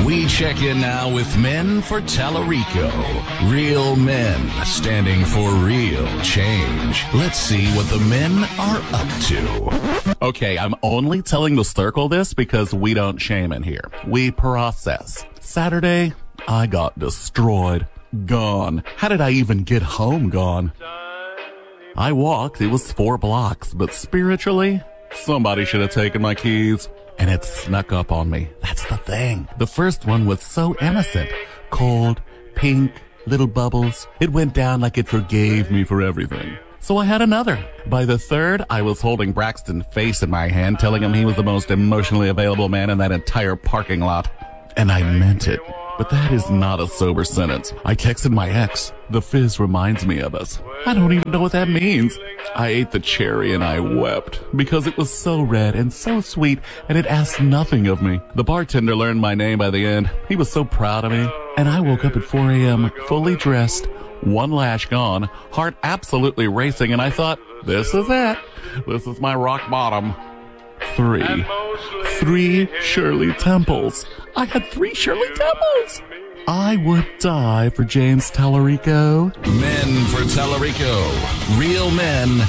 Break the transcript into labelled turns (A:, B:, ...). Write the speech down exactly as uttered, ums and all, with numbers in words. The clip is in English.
A: We check in now with Men for Tallarico. Real men standing for real change. Let's see what the men are up to.
B: Okay, I'm only telling the circle this because we don't shame in here. We process. Saturday, I got destroyed. Gone. How did I even get home gone? I walked, it was four blocks, but spiritually, somebody should have taken my keys. And it snuck up on me. That's the thing. The first one was so innocent. Cold, pink, little bubbles. It went down like it forgave me for everything. So I had another. By the third, I was holding Braxton's face in my hand, telling him he was the most emotionally available man in that entire parking lot. And I meant it. But that is not a sober sentence. I texted my ex. The fizz reminds me of us. I don't even know what that means. I ate the cherry and I wept because it was so red and so sweet and it asked nothing of me. The bartender learned my name by the end. He was so proud of me. And I woke up at four a.m. fully dressed, one lash gone, heart absolutely racing, and I thought, this is it. This is my rock bottom. Three. Three Shirley Temples. I had three Shirley Temples. I would die for James Tallarico.
A: Men for Tallarico. Real men